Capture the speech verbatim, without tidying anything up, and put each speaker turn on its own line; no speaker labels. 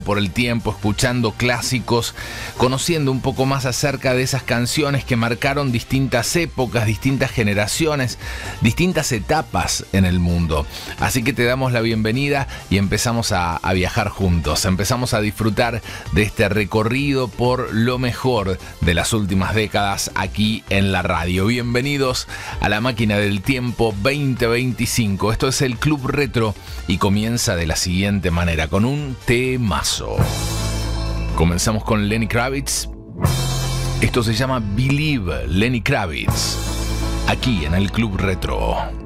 por el tiempo, escuchando clásicos, conociendo un poco más acerca de esas canciones que marcaron distintas épocas, distintas generaciones, distintas etapas en el mundo. Así que te damos la bienvenida y empezamos a, a viajar juntos, empezamos a disfrutar de este recorrido por lo mejor de las últimas décadas aquí en la radio. Bienvenidos a la máquina del tiempo veinte veinticinco. Esto es el Club Retro y comienza de la siguiente manera, con un temazo. Comenzamos con Lenny Kravitz. Esto se llama Believe, Lenny Kravitz, aquí en el Club Retro.